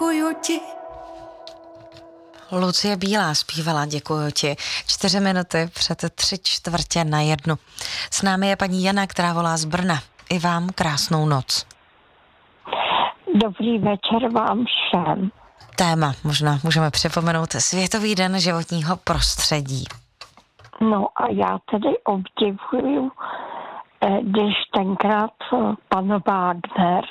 děkuju ti. Lucie Bílá zpívala Děkuju ti. 4 minuty před 3:45. S námi je paní Jana, která volá z Brna. I vám krásnou noc. Dobrý večer vám všem. Téma možná můžeme připomenout Světový den životního prostředí. No a já tedy obdivuju, když tenkrát pan Wagner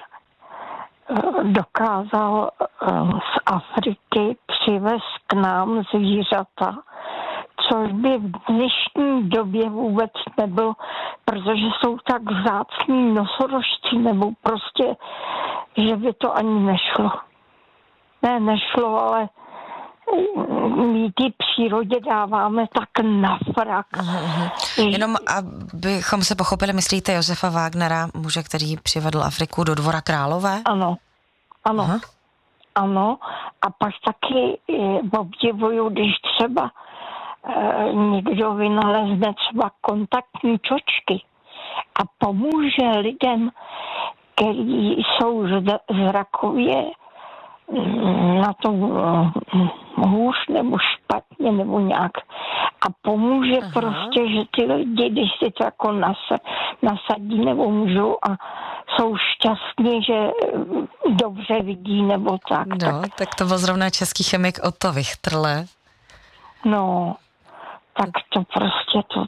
dokázal z Afriky přivést k nám zvířata, což by v dnešní době vůbec nebylo, protože jsou tak vzácní nosorožci, nebo prostě, že by to ani nešlo. Ne, nešlo, ale my ty přírodě dáváme tak na frak. Jenom abychom se pochopili, myslíte Josefa Wagnera, muže, který přivedl Afriku do Dvora Králové? Ano, ano. Aha. Ano, a pak taky obdivuju, když třeba někdo vynalezne třeba kontaktní čočky a pomůže lidem, kteří jsou zrakově na tom hůř nebo špatně nebo nějak a pomůže prostě, že ty lidi, když si to jako nasadí nebo můžou a jsou šťastní, že dobře vidí nebo tak. No, tak to byl zrovna český chemik Otto Wichterle. No, tak to prostě to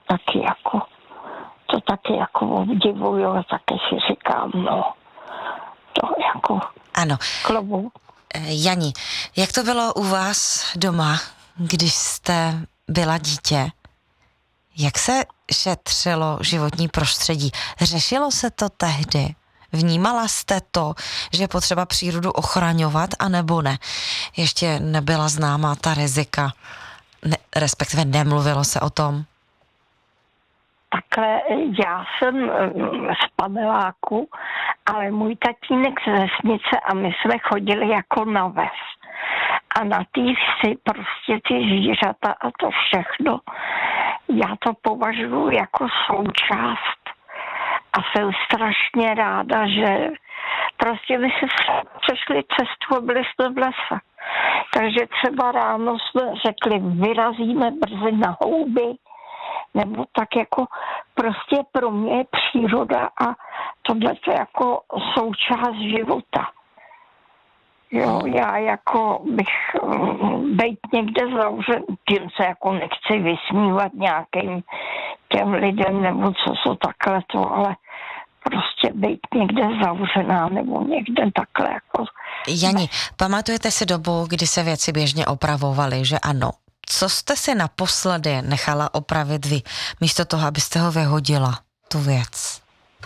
taky jako obdivuju a taky si říkám, no, to jako ano. Klobouk. Jani, jak to bylo u vás doma, když jste byla dítě? Jak se šetřilo životní prostředí? Řešilo se to tehdy? Vnímala jste to, že je potřeba přírodu ochraňovat, anebo ne? Ještě nebyla známá ta rizika, respektive nemluvilo se o tom? Takhle, já jsem z paneláku, ale můj tatínek z vesnice a my jsme chodili jako na ves. A na té vsi prostě ty zvířata a to všechno, já to považuji jako součást. A jsem strašně ráda, že prostě my si přešli cestu a byli jsme v lese. Takže třeba ráno jsme řekli, vyrazíme brzy na houby, nebo tak jako prostě pro mě je příroda a tohle je jako součást života. Jo, já jako bych být někde zavřen, tím se jako nechci vysmívat nějakým těm lidem, nebo co jsou takhle to, ale prostě být někde zavřená, nebo někde takhle jako... Jani, pamatujete si dobu, kdy se věci běžně opravovaly, že ano? Co jste si naposledy nechala opravit vy, místo toho, abyste ho vyhodila, tu věc?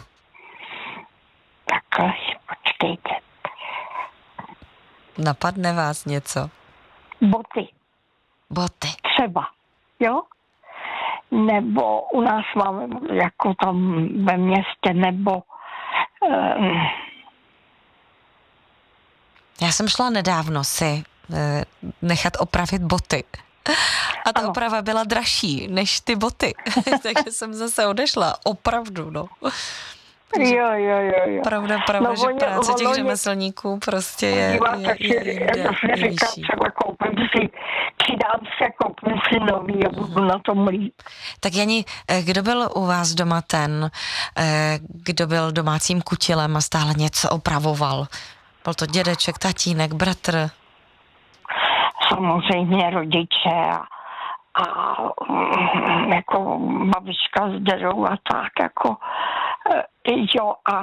Takhle, počkejte. Napadne vás něco? Boty. Boty. Třeba, jo? Nebo u nás máme jako tam ve městě, nebo... Já jsem šla nedávno si nechat opravit boty. A ta oprava byla dražší než ty boty. Takže jsem zase odešla. Opravdu, no. Jo. Pravda, no, že práce těch řemeslníků prostě je vyšší. Třeba koupím si nový a budu na tom líp. Tak Jani, kdo byl u vás doma ten, kdo byl domácím kutilem a stále něco opravoval? Byl to dědeček, tatínek, bratr? Samozřejmě rodiče a jako babička s dědou a tak jako jo a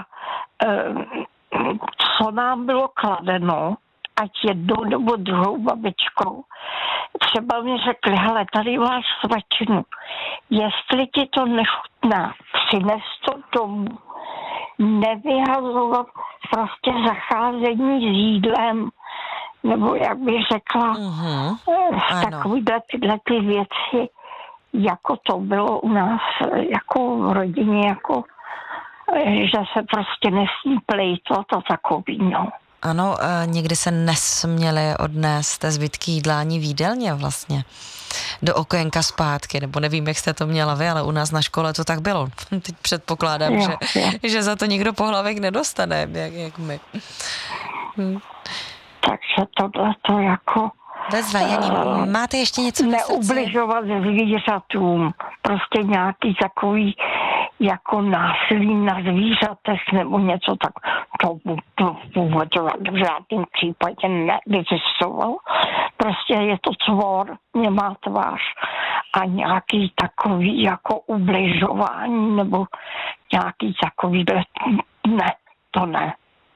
co nám bylo kladeno, ať jednou nebo druhou babičkou, třeba mi řekli, hele, tady máš svačinu, jestli ti to nechutná, přines to domů, nevyhazovat prostě zacházení s jídlem, nebo jak bych řekla, takovýhle tyhle ty věci, jako to bylo u nás, jako v rodině, jako že se prostě nesmí plejtvat a takový, no. Ano, někdy se nesměli odnést zbytky jídla ani v jídelně vlastně do okénka zpátky, nebo nevím, jak jste to měla vy, ale u nás na škole to tak bylo. Teď předpokládám, že za to nikdo pohlavek nedostane, jak my. Takže se tohleto jako Bezva, Janí, máte ještě něco na srdci? Neubližovat zvířatům, prostě nějaký takový jako násilí na zvířatech nebo něco tak. To vůbec v žádném případě neexistovalo. Prostě je to tvor, nemá tvář a nějaký takový jako ubližování nebo nějaký takový, ne, to ne.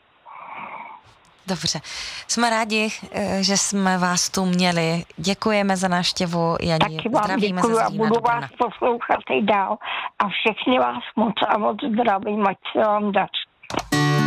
Dobře. Jsme rádi, že jsme vás tu měli. Děkujeme za návštěvu, Janí. Taky vám Zdravíme děkuji ze a Zlína budu do Brna. vás poslouchat i dál. A všechny vás moc a moc zdravím, ať se vám daří.